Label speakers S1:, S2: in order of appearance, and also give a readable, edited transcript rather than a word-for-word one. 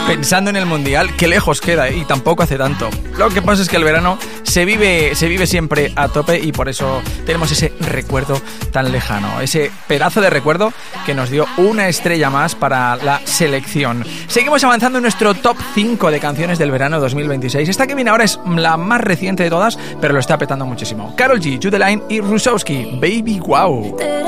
S1: pensando en el Mundial, qué lejos queda y tampoco hace tanto. Lo que pasa es que el verano se vive siempre a tope y por eso tenemos ese recuerdo tan lejano, ese pedazo de recuerdo que nos dio una estrella más para la selección. Seguimos avanzando en nuestro top 5 de canciones del verano 2026. Esta que viene ahora es la más reciente de todas, pero lo está petando muchísimo. Karol G, Jude Line y Rusowski, Baby Wow.